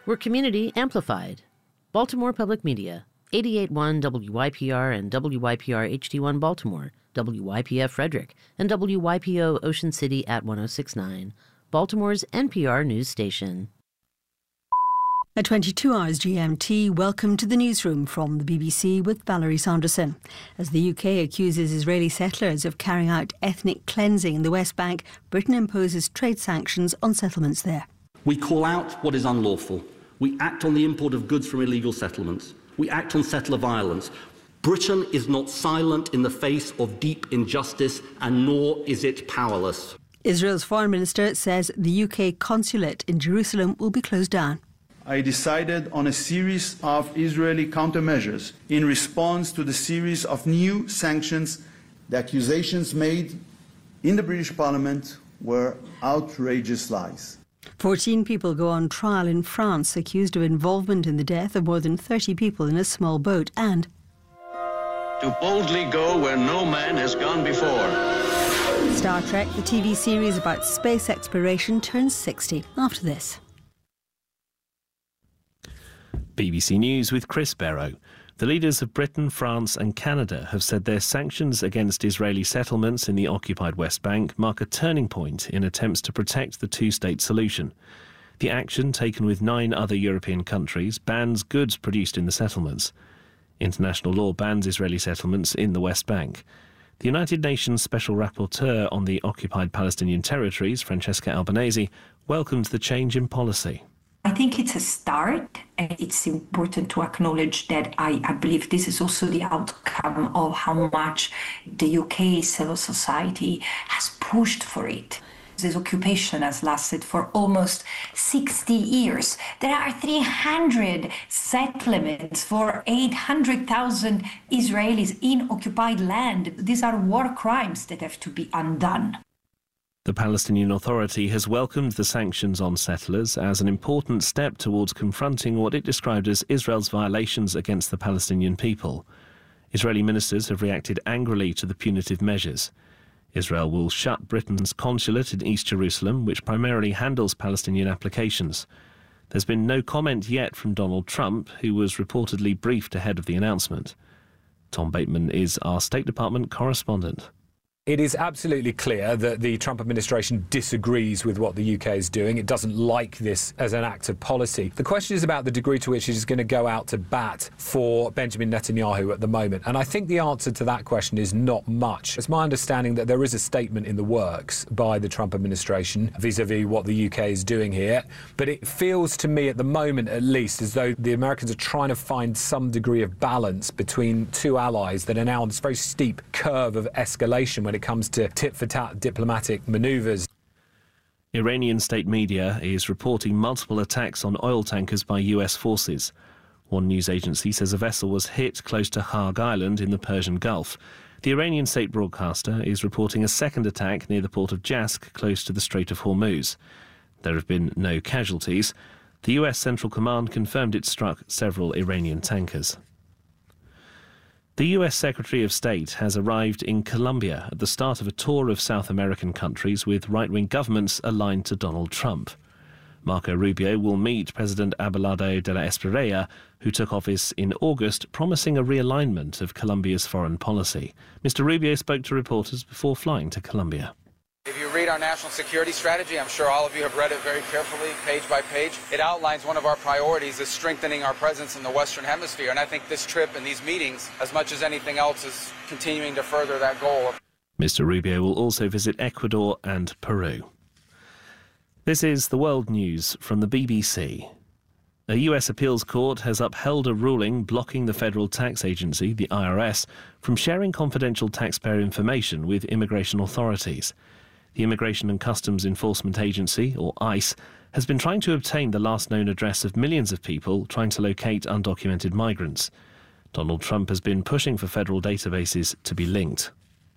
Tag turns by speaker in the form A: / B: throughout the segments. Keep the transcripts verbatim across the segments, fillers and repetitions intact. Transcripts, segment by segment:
A: We're community amplified. Baltimore Public Media, eighty-eight point one W Y P R and W Y P R H D one Baltimore, W Y P F Frederick, and W Y P O Ocean City at one oh six point nine, Baltimore's N P R news station.
B: At twenty-two hours G M T, welcome to the newsroom from the B B C with Valerie Sanderson. As the U K accuses Israeli settlers of carrying out ethnic cleansing in the West Bank, Britain imposes trade sanctions on settlements there.
C: We call out what is unlawful. We act on the import of goods from illegal settlements. We act on settler violence. Britain is not silent in the face of deep injustice, and nor is it powerless.
B: Israel's foreign minister says the U K consulate in Jerusalem will be closed down.
D: I decided on a series of Israeli countermeasures in response to the series of new sanctions. The accusations made in the British Parliament were outrageous lies.
B: Fourteen people go on trial in France accused of involvement in the death of more than thirty people in a small boat and
E: to boldly go where no man has gone before.
B: Star Trek, the T V series about space exploration, turns sixty. After this.
F: B B C News with Chris Barrow. The leaders of Britain, France and Canada have said their sanctions against Israeli settlements in the occupied West Bank mark a turning point in attempts to protect the two-state solution. The action, taken with nine other European countries, bans goods produced in the settlements. International law bans Israeli settlements in the West Bank. The United Nations Special Rapporteur on the occupied Palestinian territories, Francesca Albanese, welcomed the change in policy.
G: I think it's a start, and it's important to acknowledge that I, I believe this is also the outcome of how much the U K civil society has pushed for it. This occupation has lasted for almost sixty years. There are three hundred settlements for eight hundred thousand Israelis in occupied land. These are war crimes that have to be undone.
F: The Palestinian Authority has welcomed the sanctions on settlers as an important step towards confronting what it described as Israel's violations against the Palestinian people. Israeli ministers have reacted angrily to the punitive measures. Israel will shut Britain's consulate in East Jerusalem, which primarily handles Palestinian applications. There's been no comment yet from Donald Trump, who was reportedly briefed ahead of the announcement. Tom Bateman is our State Department correspondent.
H: It is absolutely clear that the Trump administration disagrees with what the U K is doing. It doesn't like this as an act of policy. The question is about the degree to which it is going to go out to bat for Benjamin Netanyahu at the moment. And I think the answer to that question is not much. It's my understanding that there is a statement in the works by the Trump administration vis-à-vis what the U K is doing here. But it feels to me at the moment, at least, as though the Americans are trying to find some degree of balance between two allies that are now on this very steep curve of escalation when it comes to tit-for-tat diplomatic manoeuvres.
F: Iranian state media is reporting multiple attacks on oil tankers by U S forces. One news agency says a vessel was hit close to Harg Island in the Persian Gulf. The Iranian state broadcaster is reporting a second attack near the port of Jask, close to the Strait of Hormuz. There have been no casualties. The U S Central Command confirmed it struck several Iranian tankers. The U S Secretary of State has arrived in Colombia at the start of a tour of South American countries with right-wing governments aligned to Donald Trump. Marco Rubio will meet President Abelardo de la Espriella, who took office in August, promising a realignment of Colombia's foreign policy. Mister Rubio spoke to reporters before flying to Colombia.
I: If you read our national security strategy, I'm sure all of you have read it very carefully, page by page. It outlines one of our priorities is strengthening our presence in the Western Hemisphere. And I think this trip and these meetings, as much as anything else, is continuing to further that goal.
F: Mister Rubio will also visit Ecuador and Peru. This is the World News from the B B C. A U S appeals court has upheld a ruling blocking the Federal Tax Agency, the I R S, from sharing confidential taxpayer information with immigration authorities. The Immigration and Customs Enforcement Agency, or ICE, has been trying to obtain the last known address of millions of people trying to locate undocumented migrants. Donald Trump has been pushing for federal databases to be linked.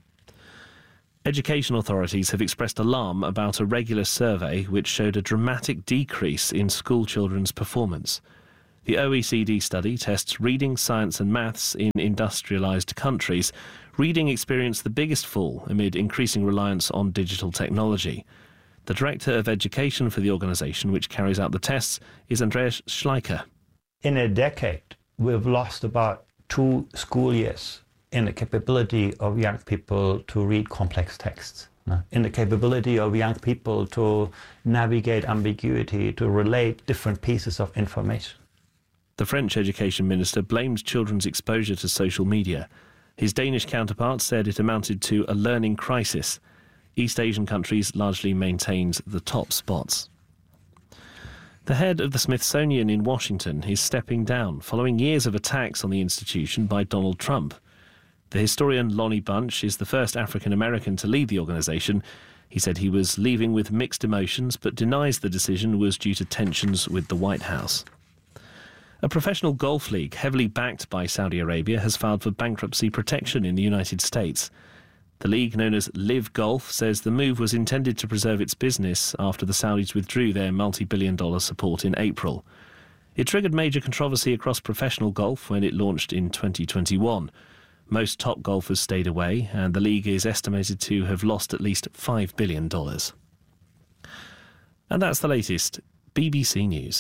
F: Education authorities have expressed alarm about a regular survey which showed a dramatic decrease in school children's performance. The O E C D study tests reading, science and maths in industrialised countries. Reading experienced the biggest fall amid increasing reliance on digital technology. The Director of Education for the organisation, which carries out the tests, is Andreas Schleicher.
J: In a decade, we've lost about two school years in the capability of young people to read complex texts, in the capability of young people to navigate ambiguity, to relate different pieces of information.
F: The French Education Minister blamed children's exposure to social media. His Danish counterpart said it amounted to a learning crisis. East Asian countries largely maintained the top spots. The head of the Smithsonian in Washington is stepping down following years of attacks on the institution by Donald Trump. The historian Lonnie Bunch is the first African-American to lead the organisation. He said he was leaving with mixed emotions, but denies the decision was due to tensions with the White House. A professional golf league heavily backed by Saudi Arabia has filed for bankruptcy protection in the United States. The league, known as Live Golf, says the move was intended to preserve its business after the Saudis withdrew their multi-billion dollar support in April. It triggered major controversy across professional golf when it launched in twenty twenty-one. Most top golfers stayed away, and the league is estimated to have lost at least five billion dollars. And that's the latest. B B C News.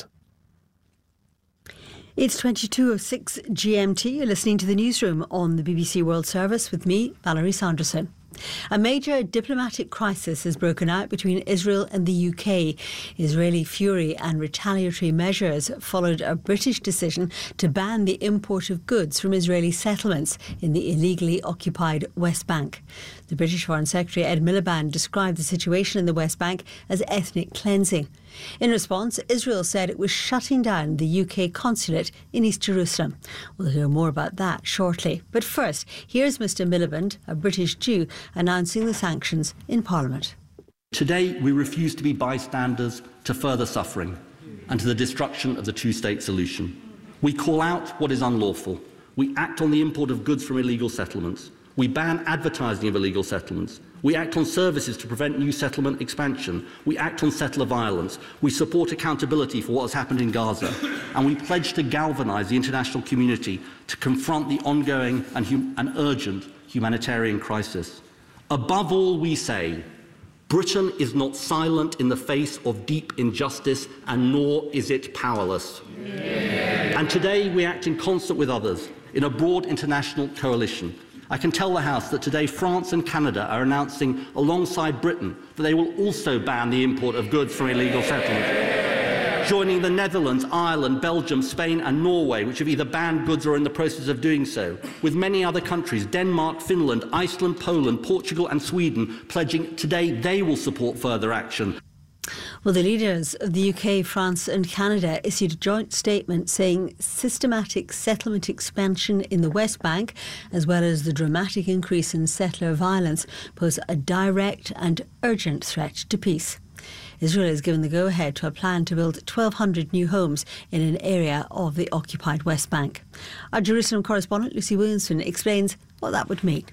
B: It's twenty-two oh six G M T. You're listening to the newsroom on the B B C World Service with me, Valerie Sanderson. A major diplomatic crisis has broken out between Israel and the U K. Israeli fury and retaliatory measures followed a British decision to ban the import of goods from Israeli settlements in the illegally occupied West Bank. The British Foreign Secretary Ed Miliband described the situation in the West Bank as ethnic cleansing. In response, Israel said it was shutting down the U K consulate in East Jerusalem. We'll hear more about that shortly. But first, here's Mister Miliband, a British Jew, announcing the sanctions in Parliament.
C: Today, we refuse to be bystanders to further suffering and to the destruction of the two-state solution. We call out what is unlawful. We act on the import of goods from illegal settlements. We ban advertising of illegal settlements. We act on services to prevent new settlement expansion. We act on settler violence. We support accountability for what has happened in Gaza. And we pledge to galvanise the international community to confront the ongoing and, hum- and urgent humanitarian crisis. Above all, we say, Britain is not silent in the face of deep injustice, and nor is it powerless. Yeah. And today we act in concert with others in a broad international coalition. I can tell the House that today France and Canada are announcing, alongside Britain, that they will also ban the import of goods from illegal settlements, joining the Netherlands, Ireland, Belgium, Spain and Norway, which have either banned goods or are in the process of doing so, with many other countries, Denmark, Finland, Iceland, Poland, Portugal and Sweden, pledging today they will support further action.
B: Well, the leaders of the U K, France and Canada issued a joint statement saying systematic settlement expansion in the West Bank, as well as the dramatic increase in settler violence, pose a direct and urgent threat to peace. Israel has given the go-ahead to a plan to build twelve hundred new homes in an area of the occupied West Bank. Our Jerusalem correspondent Lucy Williamson explains what that would mean.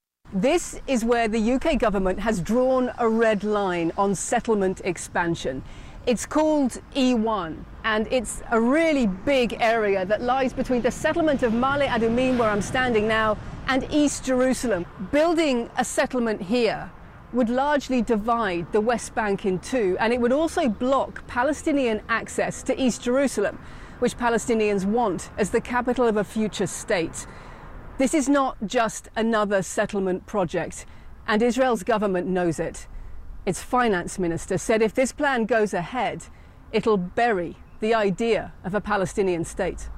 K: This is where the U K government has drawn a red line on settlement expansion. It's called E one, and it's a really big area that lies between the settlement of Ma'ale Adumim, where I'm standing now, and East Jerusalem. Building a settlement here would largely divide the West Bank in two, and it would also block Palestinian access to East Jerusalem, which Palestinians want as the capital of a future state. This is not just another settlement project, and Israel's government knows it. Its finance minister said if this plan goes ahead, it'll bury the idea of a Palestinian state.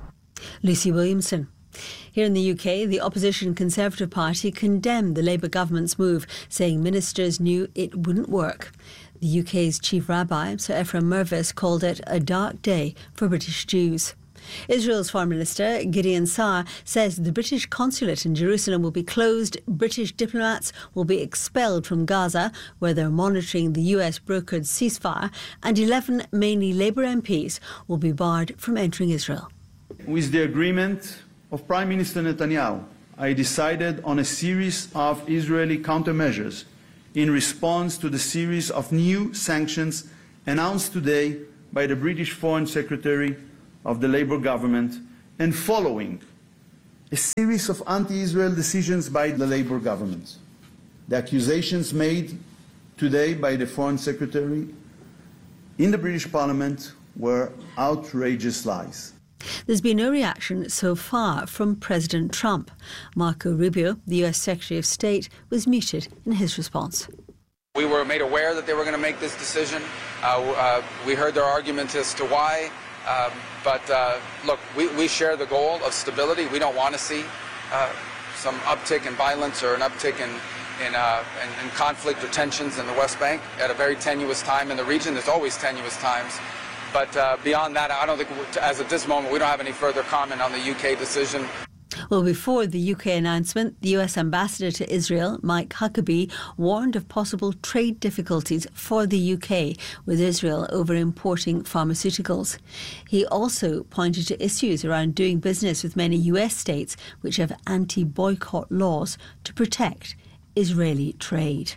B: Lucy Williamson. Here in the U K, the opposition Conservative Party condemned the Labour government's move, saying ministers knew it wouldn't work. The U K's chief rabbi, Sir Ephraim Mervis, called it a dark day for British Jews. Israel's Foreign Minister Gideon Saar says the British consulate in Jerusalem will be closed, British diplomats will be expelled from Gaza, where they're monitoring the U S-brokered ceasefire, and eleven mainly Labour M Ps will be barred from entering Israel.
D: With the agreement of Prime Minister Netanyahu, I decided on a series of Israeli countermeasures in response to the series of new sanctions announced today by the British Foreign Secretary of the Labour government, and following a series of anti-Israel decisions by the Labour government. The accusations made today by the Foreign Secretary in the British Parliament were outrageous lies.
B: There's been no reaction so far from President Trump. Marco Rubio, the U S Secretary of State, was muted in his response.
I: We were made aware that they were going to make this decision. Uh, uh, we heard their arguments as to why. Um, but uh, look, we, we share the goal of stability. We don't want to see uh, some uptick in violence or an uptick in In, uh, in, in conflict or tensions in the West Bank at a very tenuous time in the region. There's always tenuous times. But uh, beyond that, I don't think, as at this moment, we don't have any further comment on the U K decision.
B: Well, before the U K announcement, the U S Ambassador to Israel, Mike Huckabee, warned of possible trade difficulties for the U K with Israel over importing pharmaceuticals. He also pointed to issues around doing business with many U S states which have anti-boycott laws to protect Israeli trade.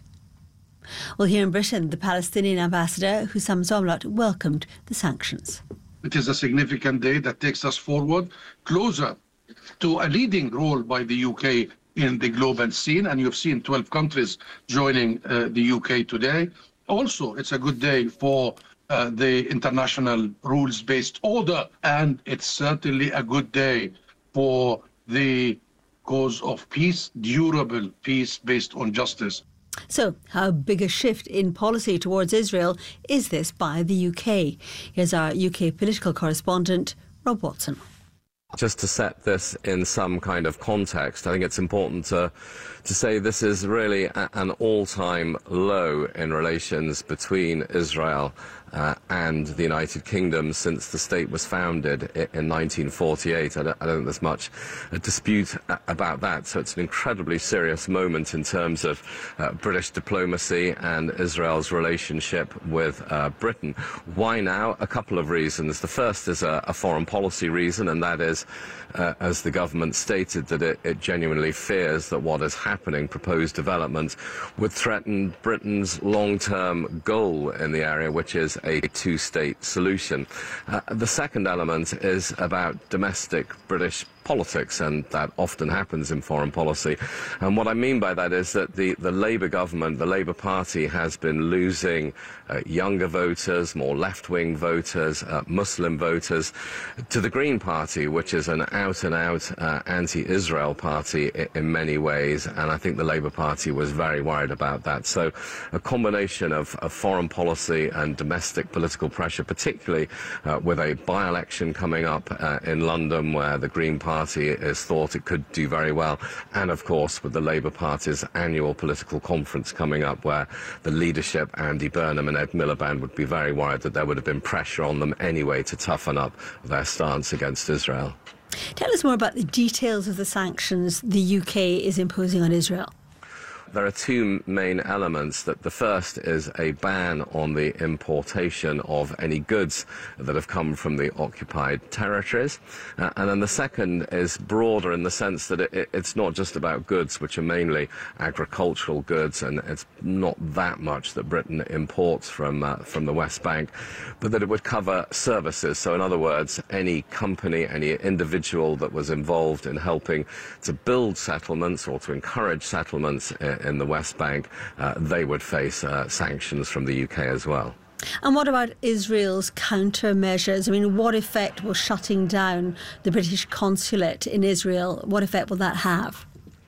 B: Well, here in Britain, the Palestinian ambassador, Hussam Zomlot, welcomed the sanctions.
L: It is a significant day that takes us forward, closer to a leading role by the U K in the global scene, and you've seen twelve countries joining uh, the U K today. Also, it's a good day for uh, the international rules-based order, and it's certainly a good day for the cause of peace, durable peace based on justice.
B: So, how big a shift in policy towards Israel is this by the U K? Here's our U K political correspondent, Rob Watson.
M: Just to set this in some kind of context, I think it's important to, to say this is really a, an all-time low in relations between Israel uh, and the United Kingdom since the state was founded in nineteen forty-eight. I don't, I don't think there's much a dispute about that. So it's an incredibly serious moment in terms of uh, British diplomacy and Israel's relationship with uh, Britain. Why now? A couple of reasons. The first is a, a foreign policy reason, and that is, uh, as the government stated, that it, it genuinely fears that what is happening, proposed development, would threaten Britain's long-term goal in the area, which is a two-state solution. Uh, the second element is about domestic British politics, and that often happens in foreign policy. And what I mean by that is that the, the Labour government, the Labour Party, has been losing uh, younger voters, more left-wing voters, uh, Muslim voters, to the Green Party, which is an out-and-out uh, anti-Israel party in, in many ways, and I think the Labour Party was very worried about that. So a combination of, of foreign policy and domestic political pressure, particularly uh, with a by-election coming up uh, in London where the Green Party Party is thought it could do very well, and of course with the Labour Party's annual political conference coming up where the leadership, Andy Burnham and Ed Miliband, would be very worried that there would have been pressure on them anyway to toughen up their stance against Israel.
B: Tell us more about the details of the sanctions the U K is imposing on Israel.
M: There are two main elements. That the first is a ban on the importation of any goods that have come from the occupied territories. Uh, and then the second is broader in the sense that it, it, it's not just about goods, which are mainly agricultural goods, and it's not that much that Britain imports from, uh, from the West Bank, but that it would cover services. So in other words, any company, any individual that was involved in helping to build settlements or to encourage settlements uh, in the West Bank, uh, they would face uh, sanctions from the U K as well.
B: And what about Israel's countermeasures? I mean, what effect will shutting down the British consulate in Israel, what effect will that have?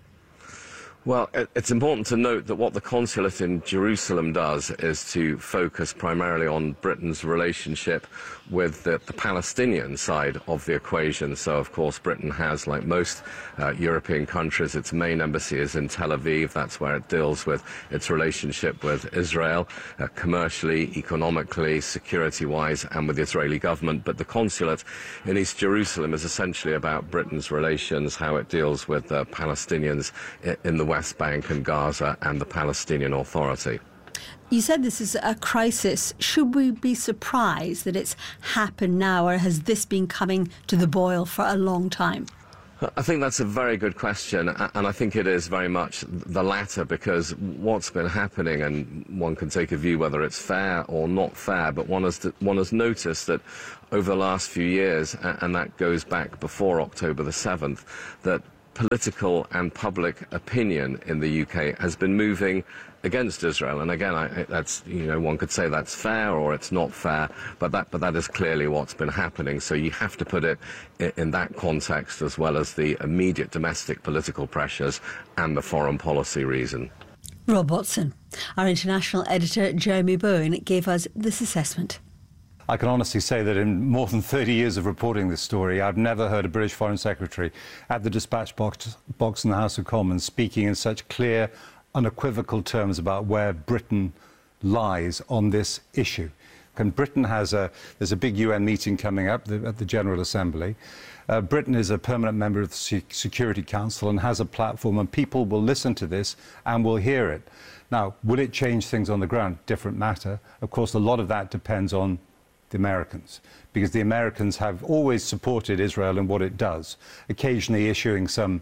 M: Well, it's important to note that what the consulate in Jerusalem does is to focus primarily on Britain's relationship with the, the Palestinian side of the equation. So, of course, Britain has, like most uh, European countries, its main embassy is in Tel Aviv. That's where it deals with its relationship with Israel, uh, commercially, economically, security-wise, and with the Israeli government. But the consulate in East Jerusalem is essentially about Britain's relations, how it deals with uh, Palestinians in the West Bank and Gaza and the Palestinian Authority.
B: You said this is a crisis. Should we be surprised that it's happened now, or has this been coming to the boil for a long time?
M: I think that's a very good question, and I think it is very much the latter, because what's been happening, and one can take a view whether it's fair or not fair, but one has, one has noticed that over the last few years, and that goes back before October the seventh, that political and public opinion in the U K has been moving against Israel. And again, I, that's, you know, one could say that's fair or it's not fair, but that, but that is clearly what's been happening. So you have to put it in, in that context, as well as the immediate domestic political pressures and the foreign policy reason.
B: Rob Watson. Our international editor, Jeremy Bowen, gave us this assessment.
N: I can honestly say that in more than thirty years of reporting this story, I've never heard a British Foreign Secretary at the dispatch box, box in the House of Commons speaking in such clear, unequivocal terms about where Britain lies on this issue. And Britain has a, there's a big U N meeting coming up the, at the General Assembly. Uh, Britain is a permanent member of the Security Council and has a platform, and people will listen to this and will hear it. Now, will it change things on the ground? Different matter. Of course, a lot of that depends on the Americans, because the Americans have always supported Israel in what it does, occasionally issuing some,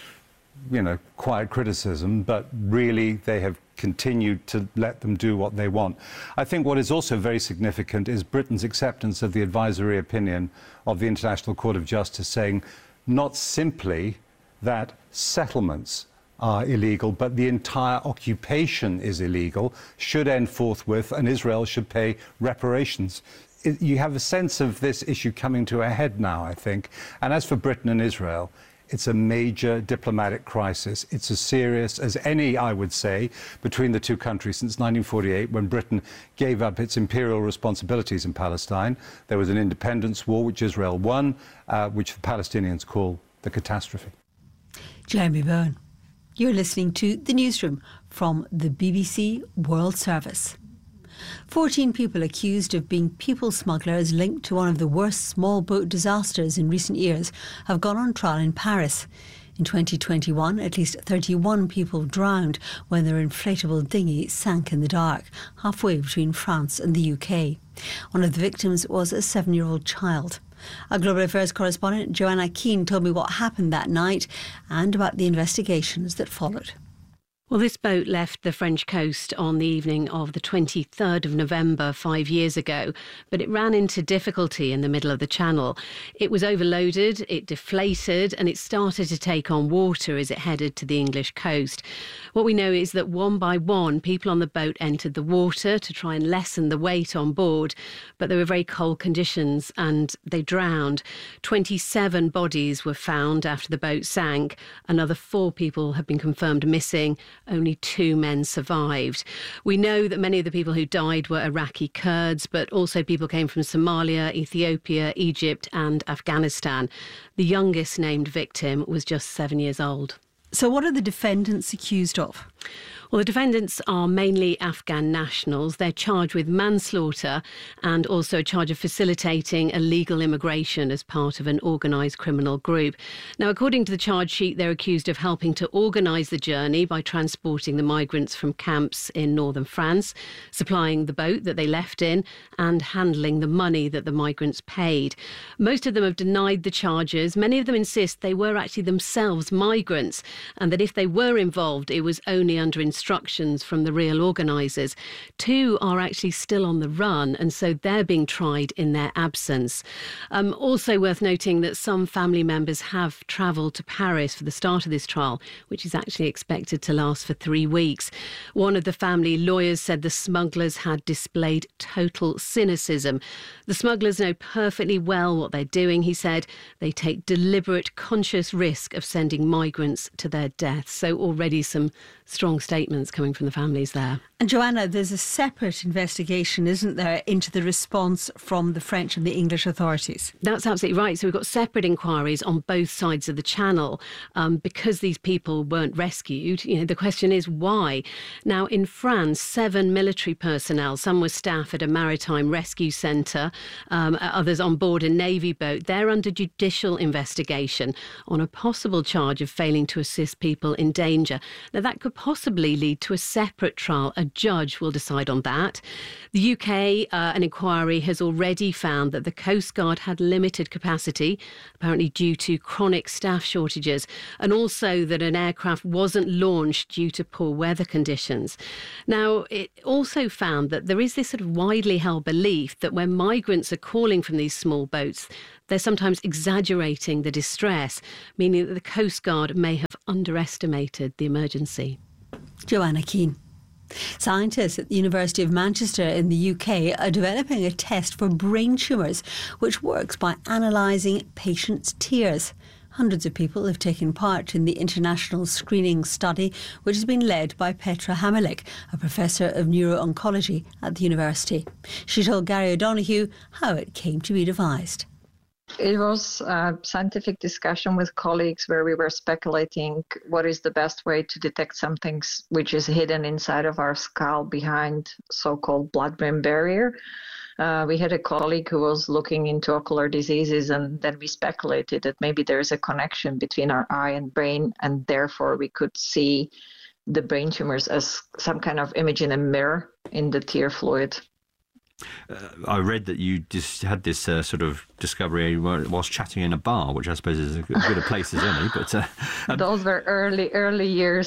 N: you know, quiet criticism, but really they have continued to let them do what they want. I think what is also very significant is Britain's acceptance of the advisory opinion of the International Court of Justice, saying not simply that settlements are illegal, but the entire occupation is illegal, should end forthwith, and Israel should pay reparations. It, you have a sense of this issue coming to a head now, I think. And as for Britain and Israel, it's a major diplomatic crisis. It's as serious as any, I would say, between the two countries since nineteen forty-eight, when Britain gave up its imperial responsibilities in Palestine. There was an independence war, which Israel won, uh, which the Palestinians call the catastrophe.
B: Jeremy Bowen. You're listening to The Newsroom from the B B C World Service. fourteen people accused of being people smugglers linked to one of the worst small boat disasters in recent years have gone on trial in Paris. In twenty twenty-one, at least thirty-one people drowned when their inflatable dinghy sank in the dark, halfway between France and the U K. One of the victims was a seven-year-old child. Our Global Affairs correspondent Joanna Keane told me what happened that night and about the investigations that followed.
O: Well, this boat left the French coast on the evening of the twenty-third of November five years ago, but it ran into difficulty in the middle of the channel. It was overloaded, it deflated, and it started to take on water as it headed to the English coast. What we know is that one by one, people on the boat entered the water to try and lessen the weight on board, but there were very cold conditions and they drowned. twenty-seven bodies were found after the boat sank. Another four people have been confirmed missing. Only two men survived. We know that many of the people who died were Iraqi Kurds, but also people came from Somalia, Ethiopia, Egypt and Afghanistan. The youngest named victim was just seven years old.
B: So what are the defendants accused of?
O: Well, the defendants are mainly Afghan nationals. They're charged with manslaughter and also a charge of facilitating illegal immigration as part of an organised criminal group. Now, according to the charge sheet, they're accused of helping to organise the journey by transporting the migrants from camps in northern France, supplying the boat that they left in, and handling the money that the migrants paid. Most of them have denied the charges. Many of them insist they were actually themselves migrants and that if they were involved, it was only under instructions from the real organisers. Two are actually still on the run, and so they're being tried in their absence. Um, also worth noting that some family members have travelled to Paris for the start of this trial, which is actually expected to last for three weeks. One of the family lawyers said the smugglers had displayed total cynicism. The smugglers know perfectly well what they're doing, he said. They take deliberate, conscious risk of sending migrants to their death. So already some strong statements coming from the families there.
B: And Joanna, there's a separate investigation, isn't there, into the response from the French and the English authorities?
O: That's absolutely right. So we've got separate inquiries on both sides of the channel um, because these people weren't rescued. You know, the question is why? Now, in France, seven military personnel, some were staff at a maritime rescue centre, um, others on board a Navy boat. They're under judicial investigation on a possible charge of failing to assist people in danger. Now, that could possibly lead to a separate trial. A judge will decide on that. The U K, uh, an inquiry has already found that the Coast Guard had limited capacity, apparently due to chronic staff shortages, and also that an aircraft wasn't launched due to poor weather conditions. Now, it also found that there is this sort of widely held belief that when migrants are calling from these small boats, they're sometimes exaggerating the distress, meaning that the Coast Guard may have underestimated the emergency.
B: Joanna Keane. Scientists at the University of Manchester in the U K are developing a test for brain tumours, which works by analysing patients' tears. Hundreds of people have taken part in the international screening study, which has been led by Petra Hammerlich, a professor of neuro-oncology at the university. She told Gary O'Donoghue how it came to be devised.
P: It was a scientific discussion with colleagues where we were speculating what is the best way to detect something which is hidden inside of our skull behind so-called blood-brain barrier. Uh, we had a colleague who was looking into ocular diseases, and then we speculated that maybe there is a connection between our eye and brain, and therefore we could see the brain tumors as some kind of image in a mirror in the tear fluid.
Q: Uh, I read that you just had this uh, sort of discovery whilst chatting in a bar, which I suppose is as good a place as any. But uh, um,
P: those were early, early years.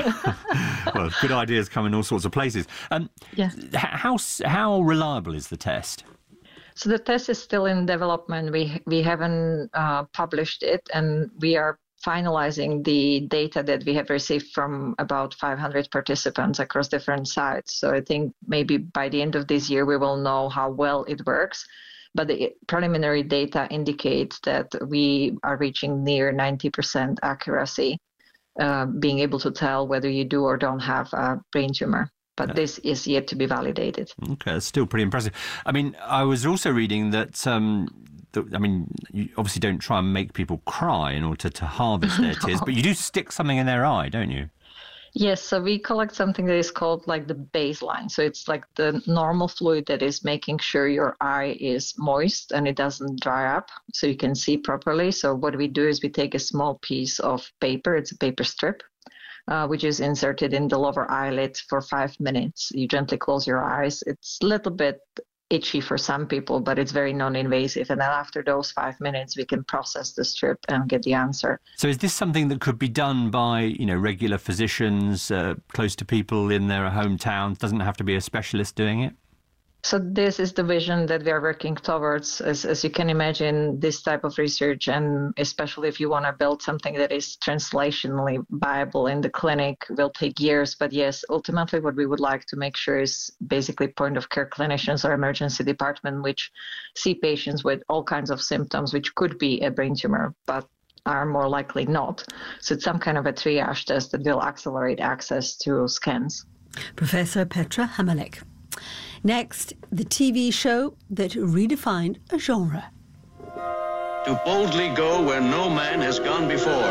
Q: Well, good ideas come in all sorts of places. Um,
P: yeah.
Q: How how reliable is the test?
P: So the test is still in development. We we haven't uh, published it, and we are finalizing the data that we have received from about five hundred participants across different sites. So I think maybe by the end of this year we will know how well it works. But the preliminary data indicates that we are reaching near ninety percent accuracy, uh, being able to tell whether you do or don't have a brain tumor. But this is yet to be validated.
Q: Okay, that's still pretty impressive. I mean, I was also reading that... Um, I mean, you obviously don't try and make people cry in order to, to harvest their tears, but you do stick something in their eye, don't you?
P: Yes, so we collect something that is called like the baseline. So it's like the normal fluid that is making sure your eye is moist and it doesn't dry up so you can see properly. So what we do is we take a small piece of paper, it's a paper strip, uh, which is inserted in the lower eyelid for five minutes. You gently close your eyes. It's a little bit itchy for some people, but it's very non-invasive. And then after those five minutes, we can process the strip and get the answer.
Q: So is this something that could be done by, you know, regular physicians uh, close to people in their hometown? Doesn't have to be a specialist doing it?
P: So this is the vision that we are working towards. As, as you can imagine, this type of research, and especially if you want to build something that is translationally viable in the clinic, will take years. But yes, ultimately what we would like to make sure is basically point of care clinicians or emergency department, which see patients with all kinds of symptoms, which could be a brain tumor, but are more likely not. So it's some kind of a triage test that will accelerate access to scans.
B: Professor Petra Hammerlich. Next, the T V show that redefined a genre.
E: To boldly go where no man has gone before.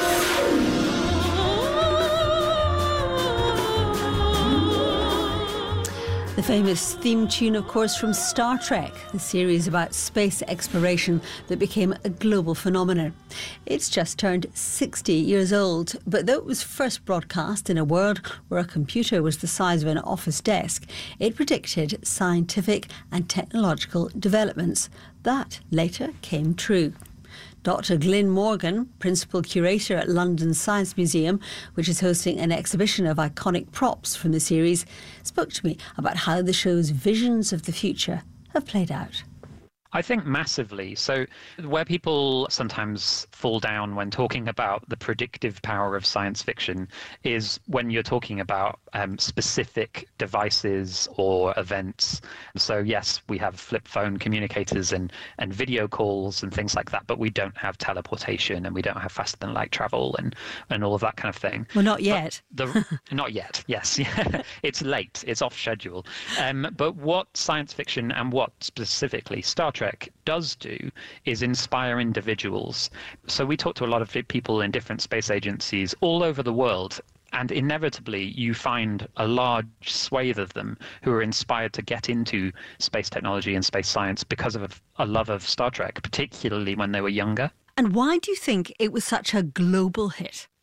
B: The famous theme tune, of course, from Star Trek, the series about space exploration that became a global phenomenon. It's just turned sixty years old, but though it was first broadcast in a world where a computer was the size of an office desk, it predicted scientific and technological developments. That later came true. Doctor Glyn Morgan, Principal Curator at London Science Museum, which is hosting an exhibition of iconic props from the series, spoke to me about how the show's visions of the future have played out.
R: I think massively. So where people sometimes fall down when talking about the predictive power of science fiction is when you're talking about um, specific devices or events. So yes, we have flip phone communicators and, and video calls and things like that, but we don't have teleportation and we don't have faster than light travel and, and all of that kind of thing.
B: Well, not yet.
R: The, not yet, yes. It's late. It's off schedule. Um, but what science fiction and what specifically Star Trek does do is inspire individuals. So we talk to a lot of people in different space agencies all over the world, and inevitably you find a large swathe of them who are inspired to get into space technology and space science because of a, a love of Star Trek, particularly when they were younger.
B: And why do you think it was such a global hit?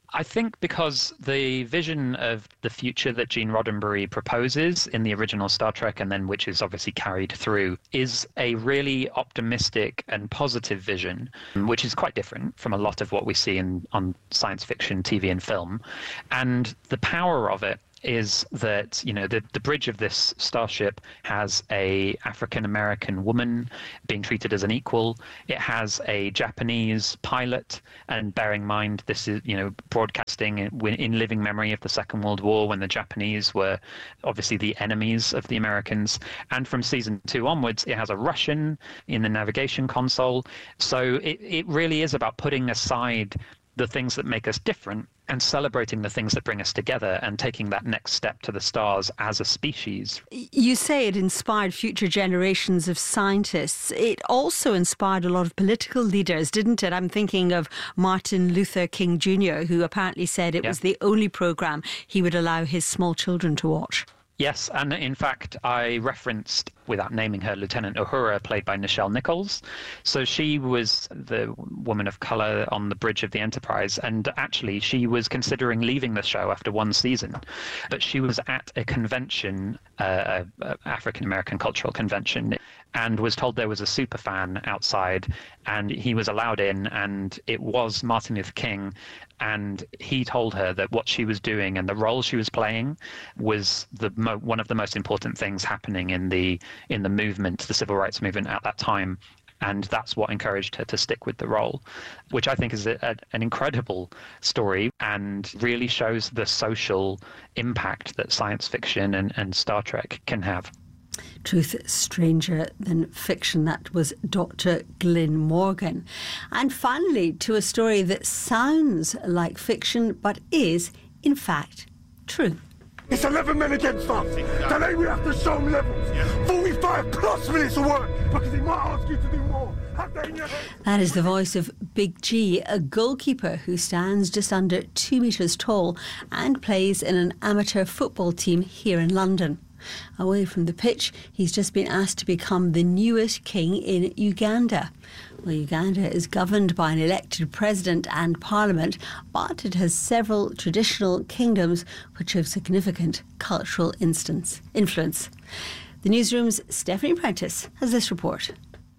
R: I think because the vision of the future that Gene Roddenberry proposes in the original Star Trek, and then which is obviously carried through, is a really optimistic and positive vision, which is quite different from a lot of what we see in on science fiction, T V and film. And the power of it is that, you know, the, the bridge of this starship has a African American woman being treated as an equal. It has a Japanese pilot, and bearing in mind this is, you know, broadcasting in, in living memory of the Second World War, when the Japanese were obviously the enemies of the Americans. And from season two onwards, it has a Russian in the navigation console. So it, it really is about putting aside the things that make us different and celebrating the things that bring us together and taking that next step to the stars as a species.
B: You say it inspired future generations of scientists. It also inspired a lot of political leaders, didn't it? I'm thinking of Martin Luther King Junior, who apparently said it
R: Yeah.
B: was the only programme he would allow his small children to watch.
R: Yes, and in fact, I referenced, without naming her, Lieutenant Uhura, played by Nichelle Nichols. So she was the woman of colour on the bridge of the Enterprise, and actually she was considering leaving the show after one season. But she was at a convention, uh, a African-American cultural convention, and was told there was a super fan outside, and he was allowed in, and it was Martin Luther King. And he told her that what she was doing and the role she was playing was the mo- one of the most important things happening in the in the movement, the civil rights movement at that time. And that's what encouraged her to stick with the role, which I think is a, a, an incredible story and really shows the social impact that science fiction and, and Star Trek can have.
B: Truth Stranger Than Fiction. That was Doctor Glyn Morgan. And finally, to a story that sounds like fiction but is, in fact, true.
S: It's eleven men against us. Today we have to show them levels. forty-five plus minutes of work because he might ask you to do more. Have that in your head.
B: That is the voice of Big G, a goalkeeper who stands just under two metres tall and plays in an amateur football team here in London. Away from the pitch, he's just been asked to become the newest king in Uganda. Well, Uganda is governed by an elected president and parliament, but it has several traditional kingdoms which have significant cultural instance, influence. The newsroom's Stephanie Prentice has this report.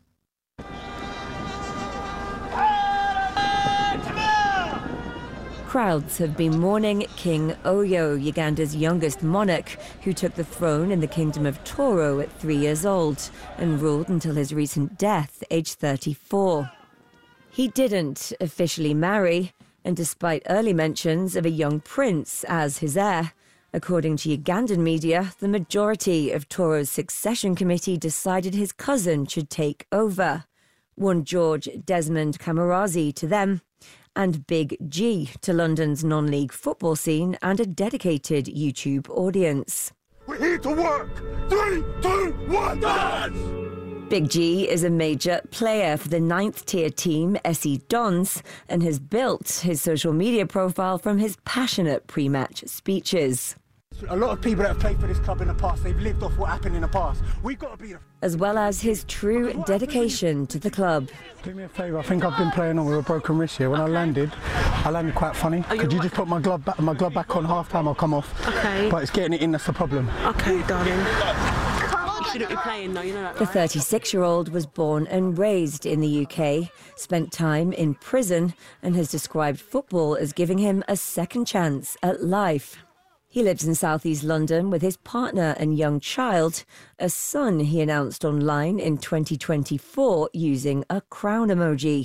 T: Crowds have been mourning King Oyo, Uganda's youngest monarch, who took the throne in the Kingdom of Toro at three years old and ruled until his recent death, aged thirty-four. He didn't officially marry, and despite early mentions of a young prince as his heir, according to Ugandan media, the majority of Toro's succession committee decided his cousin should take over. One George Desmond Kamarazi to them, and Big G to London's non-league football scene and a dedicated YouTube audience.
S: We're here to work. Three, two, one, dance!
T: Big G is a major player for the ninth tier team S E Dons and has built his social media profile from his passionate pre-match speeches.
S: A lot of people that have played for this club in the past, they've lived off what happened in the past. We've got to be...
T: As well as his true dedication to the club.
S: Do me a favour, I think I've been playing on with a broken wrist here. When okay. I landed, I landed quite funny. Are Could you, you just put my glove back, my glove back on half time, I'll come off.
U: Okay.
S: But it's getting it in that's the problem.
U: Okay, darling. You shouldn't be playing though, you know that,
T: The
U: right?
T: thirty-six-year-old was born and raised in the U K, spent time in prison, and has described football as giving him a second chance at life. He lives in southeast London with his partner and young child, a son he announced online in twenty twenty-four using a crown emoji.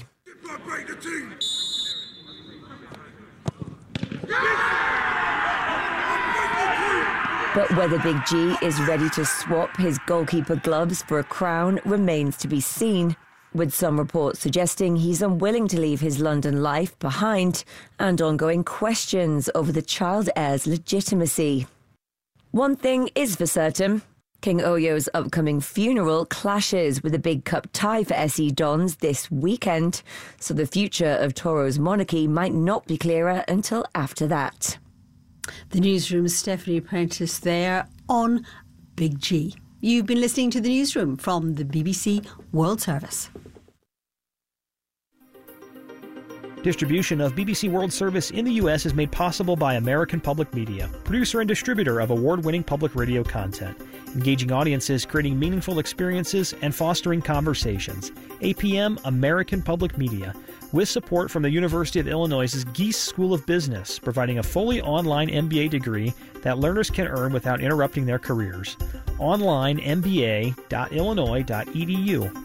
T: But whether Big G is ready to swap his goalkeeper gloves for a crown remains to be seen, with some reports suggesting he's unwilling to leave his London life behind and ongoing questions over the child heir's legitimacy. One thing is for certain, King Oyo's upcoming funeral clashes with a big cup tie for S E Dons this weekend, so the future of Toro's monarchy might not be clearer until after that.
B: The newsroom's Stephanie Prentice there on Big G. You've been listening to the newsroom from the B B C World Service.
A: Distribution of B B C World Service in the U S is made possible by American Public Media, producer and distributor of award-winning public radio content, engaging audiences, creating meaningful experiences, and fostering conversations. A P M American Public Media, with support from the University of Illinois' Gies School of Business, providing a fully online M B A degree that learners can earn without interrupting their careers. online m b a dot illinois dot e d u.